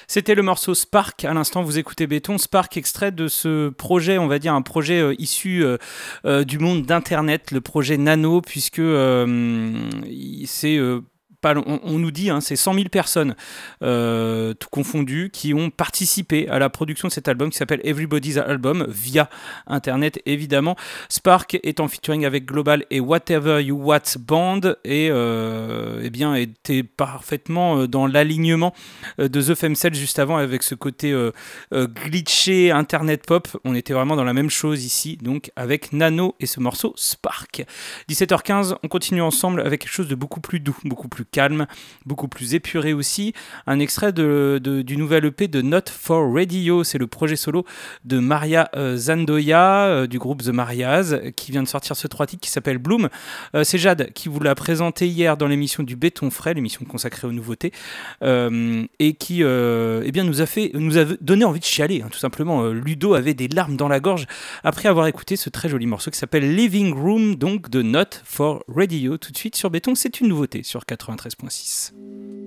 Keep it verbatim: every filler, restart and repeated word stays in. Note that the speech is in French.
C'était le morceau Spark. À l'instant, vous écoutez Béton. Spark, extrait de ce projet, on va dire un projet euh, issu euh, euh, du monde d'Internet, le projet Nano, puisque euh, c'est... Euh, Pas, on, on nous dit, hein, c'est cent mille personnes, euh, tout confondu, qui ont participé à la production de cet album qui s'appelle Everybody's Album, via Internet évidemment. Spark est en featuring avec Global et Whatever You Want Band, et euh, eh bien, était parfaitement dans l'alignement de The Femcel juste avant, avec ce côté euh, euh, glitché, Internet pop. On était vraiment dans la même chose ici, donc avec Nano et ce morceau Spark. dix-sept heures quinze, on continue ensemble avec quelque chose de beaucoup plus doux, beaucoup plus calme, beaucoup plus épuré aussi. Un extrait de, de, du nouvel E P de Not for Radio, c'est le projet solo de Maria euh, Zandoya, euh, du groupe The Marias, qui vient de sortir ce trois titres qui s'appelle Bloom. Euh, c'est Jade qui vous l'a présenté hier dans l'émission du Béton Frais, l'émission consacrée aux nouveautés, euh, et qui euh, eh bien, nous, a fait, nous a donné envie de chialer, hein, tout simplement. Euh, Ludo avait des larmes dans la gorge après avoir écouté ce très joli morceau qui s'appelle Living Room, donc de Not for Radio. Tout de suite sur Béton, c'est une nouveauté sur quatre-vingt-treize virgule six.